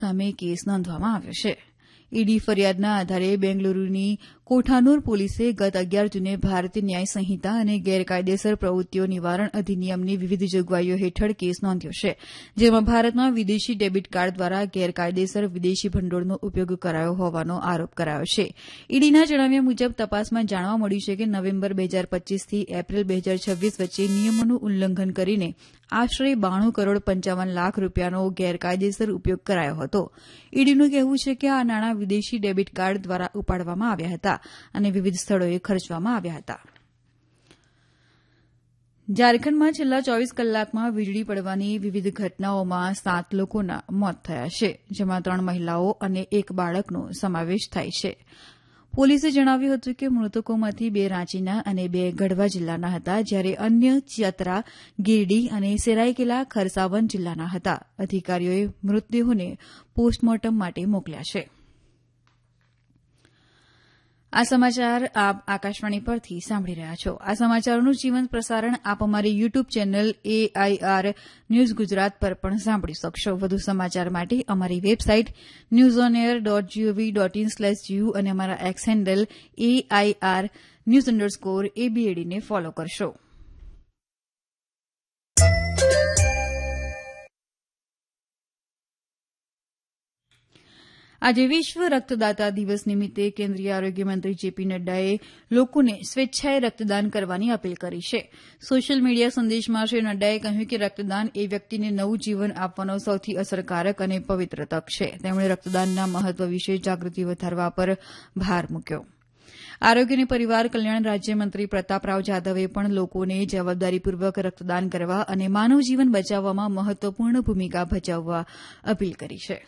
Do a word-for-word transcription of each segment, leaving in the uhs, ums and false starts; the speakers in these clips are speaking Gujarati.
સામે કેસ નોંધવામાં આવ્યો છે. ઈડી ફરિયાદના આધારે બેંગલુરુની કોઠાનુર પોલીસે ગત અગિયાર જૂને ભારતીય ન્યાય સંહિતા અને ગેરકાયદેસર પ્રવૃત્તિઓ નિવારણ અધિનિયમની વિવિધ જોગવાઈઓ હેઠળ કેસ નોંધ્યો છે, જેમાં ભારતમાં વિદેશી ડેબિટ કાર્ડ દ્વારા ગેરકાયદેસર વિદેશી ભંડોળનો ઉપયોગ કરાયો હોવાનો આરોપ કરાયો છે. ઈડીના જણાવ્યા મુજબ તપાસમાં જાણવા મળ્યું છે કે નવેમ્બર બે હજાર પચ્ચીસથી એપ્રિલ બે હજાર છવ્વીસ વચ્ચે નિયમોનું ઉલ્લંઘન કરીને આશરે બાણું કરોડ પંચાવન લાખ રૂપિયાનો ગેરકાયદેસર ઉપયોગ કરાયો હતો. ઈડીનું કહેવું છે કે આ નાણાં વિદેશી ડેબિટ કાર્ડ દ્વારા ઉપાડવામાં આવ્યા હતા અને વિવિધ સ્થળોએ ખર્ચવામાં આવ્યા હતા. ઝારખંડમાં છેલ્લા ચોવીસ કલાકમાં વીજળી પડવાની વિવિધ ઘટનાઓમાં સાત લોકોના મોત થયા છે, જેમાં ત્રણ મહિલાઓ અને એક બાળકનો સમાવેશ થાય છે. પોલીસે જણાવ્યું હતું કે મૃતકોમાંથી બે રાંચીના અને બે ગઢવા જિલ્લાના હતા, જ્યારે અન્ય ચતરા, ગીરડી અને સેરાઈકેલા ખરસાવન જિલ્લાના હતા. અધિકારીઓએ મૃતદેહોને પોસ્ટમોર્ટમ માટે મોકલ્યા છે. આ સમાચાર આપ આકાશવાણી પરથી સાંભળી રહ્યા છો. આ સમાચારોનું જીવંત પ્રસારણ આપ અમારી YouTube channel AIR news Gujarat પર પણ સાંભળી શકશો. વધુ સમાચાર માટે અમારી website news on air dot GOV dot in slash GU અને અમારા x handle AIR news underscore એબીએડીને follow કરશો. આજે વિશ્વ રક્તદાતા દિવસ નિમિત્તે કેન્દ્રીય આરોગ્ય મંત્રી જેપી નડ્ડાએ લોકોને સ્વેચ્છાએ રક્તદાન કરવાની અપીલ કરી છે. સોશિયલ મીડિયા સંદેશમાં શ્રી નડ્ડાએ કહ્યું કે રક્તદાન એ વ્યક્તિને નવું જીવન આપવાનો સૌથી અસરકારક અને પવિત્ર તક છે. તેમણે રક્તદાનના મહત્વ વિશે જાગૃતિ વધારવા પર ભાર મૂક્યો. આરોગ્ય અને પરિવાર કલ્યાણ રાજ્યમંત્રી પ્રતાપરાવ જાધવે પણ લોકોને જવાબદારીપૂર્વક રક્તદાન કરવા અને માનવ જીવન બચાવવામાં મહત્વપૂર્ણ ભૂમિકા ભજવવા અપીલ કરી છે.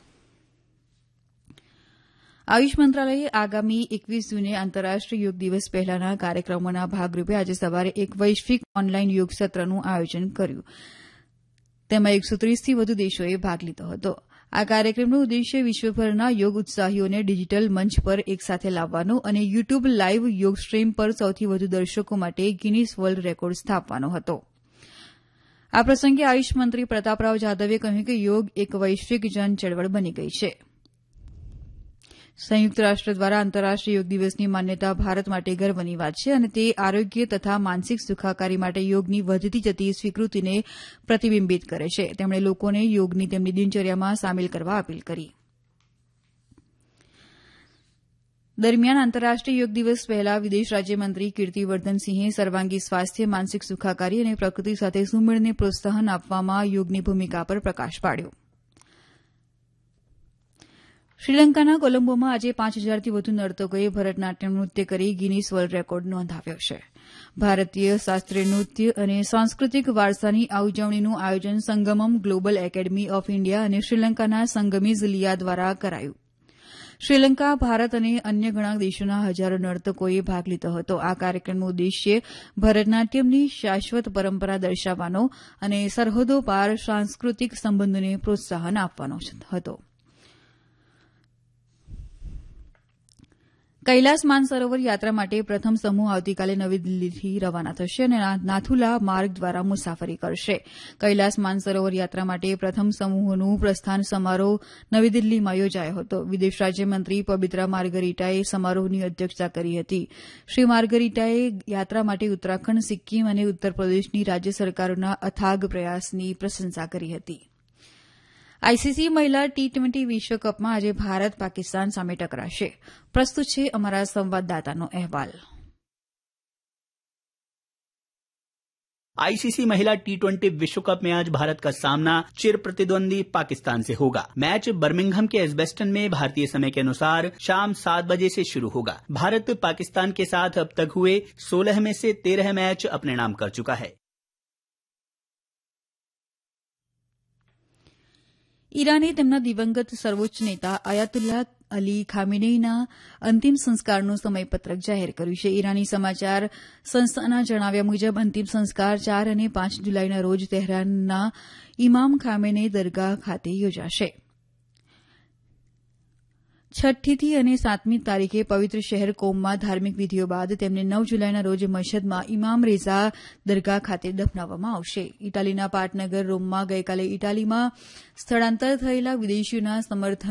આયુષ મંત્રાલયે આગામી એકવીસ જૂને આંતરરાષ્ટ્રીય યોગ દિવસ પહેલાના કાર્યક્રમોના ભાગરૂપે આજે સવારે એક વૈશ્વિક ઓનલાઈન યોગ સત્રનું આયોજન કર્યું. તેમાં એકસો ત્રીસથી વધુ દેશોએ ભાગ લીધો હતો. આ કાર્યક્રમનો ઉદ્દેશ્ય વિશ્વભરના યોગ ઉત્સાહીઓને ડિજીટલ મંચ પર એકસાથે લાવવાનો અને યુટ્યુબ લાઇવ યોગ સ્ટ્રીમ પર સૌથી વધુ દર્શકો માટે ગિનીસ વર્લ્ડ રેકોર્ડ સ્થાપવાનો હતો. આ પ્રસંગે આયુષ મંત્રી પ્રતાપરાવ જાધવે કહ્યું કે યોગ એક વૈશ્વિક જન ચળવળ બની ગઈ છે. સંયુક્ત રાષ્ટ્ર દ્વારા આંતરરાષ્ટ્રીય યોગ દિવસની માન્યતા ભારત માટે ગર્વની વાત છે અને તે આરોગ્ય તથા માનસિક સુખાકારી માટે યોગની વધતી જતી સ્વીકૃતિને પ્રતિબિંબિત કરે છે. તેમણે લોકોને યોગની તેમની દિનચર્યામાં સામેલ કરવા અપીલ કરી. દરમિયાન આંતરરાષ્ટ્રીય યોગ દિવસ પહેલા વિદેશ રાજ્યમંત્રી કીર્તિવર્ધનસિંહે સર્વાંગી સ્વાસ્થ્ય, માનસિક સુખાકારી અને પ્રકૃતિ સાથે સુમેળને પ્રોત્સાહન આપવામાં યોગની ભૂમિકા પર પ્રકાશ પાડ્યો. શ્રીલંકાના કોલંબોમાં આજે પાંચ હજારથી વધુ નર્તકોએ ભરતનાટ્યમ નૃત્ય કરી ગિનીસ વર્લ્ડ રેકોર્ડ નોંધાવ્યો છે. ભારતીય શાસ્ત્રીય નૃત્ય અને સાંસ્કૃતિક વારસાની આ ઉજવણીનું આયોજન Sangamam global academy of India અને શ્રીલંકાના સંગમીઝ લિયા દ્વારા કરાયું. શ્રીલંકા, ભારત અને અન્ય ઘણા દેશોના હજારો નર્તકોએ ભાગ લીધો હતો. આ કાર્યક્રમનો ઉદ્દેશ્ય ભરતનાટ્યમની શાશ્વત પરંપરા દર્શાવવાનો અને સરહદો પાર સાંસ્કૃતિક સંબંધોને પ્રોત્સાહન આપવાનો હતો. કૈલાસ માનસરોવર યાત્રા માટે પ્રથમ સમૂહ આવતીકાલે નવી દિલ્હીથી રવાના થશે અને નાથુલા માર્ગ દ્વારા મુસાફરી કરશે. કૈલાસ માનસરોવર યાત્રા માટે પ્રથમ સમૂહનું પ્રસ્થાન સમારોહ નવી દિલ્હીમાં યોજાયો હતો. વિદેશ રાજ્યમંત્રી પબિત્રા માર્ગરીટાએ સમારોહની અધ્યક્ષતા કરી હતી. શ્રી માર્ગરીટાએ યાત્રા માટે ઉત્તરાખંડ, સિક્કિમ અને ઉત્તર પ્રદેશની રાજ્ય સરકારોના અથાગ પ્રયાસની પ્રશંસા કરી હતી. આઈસીસી મહિલા ટી ટ્વેન્ટી વિશ્વકપમાં આજે ભારત પાકિસ્તાન સામે ટકરાશે. પ્રસ્તુત છે અમારા સંવાદદાતાનો અહેવાલ. आईसीसी महिला टी ट्वेंटी विश्व कप में आज भारत का सामना चिर प्रतिद्वंदी पाकिस्तान से होगा. मैच बर्मिंघम के एजबेस्टन में भारतीय समय के अनुसार शाम सात बजे से शुरू होगा. भारत पाकिस्तान के साथ अब तक हुए सोलह में से तेरह मैच अपने नाम कर चुका है. ઈરાને તેમના દિવંગત સર્વોચ્ચ નેતા અયાતુલ્લાહ અલી ખામેનેઈના અંતિમ સંસ્કારનું સમયપત્રક જાહેર કર્યું છે. ઈરાની સમાચાર સંસ્થાના જણાવ્યા મુજબ અંતિમ સંસ્કાર ચાર અને પાંચ જુલાઈના રોજ તેહરાનના ઇમામ ખામેનેઈ દરગાહ ખાતે યોજાશે. છઠ્ઠીથી અને સાતમી તારીખે પવિત્ર શહેર કોમમાં ધાર્મિક વિધિઓ બાદ તેમને નવ જુલાઈના રોજ મશહદમાં ઇમામ રેઝા દરગાહ ખાતે દફનાવવામાં આવશે. ઇટાલીના પાટનગર રોમમાં ગઈકાલે ઇટાલીમાં સ્થળાંતર થયેલા વિદેશીઓના સમર્થન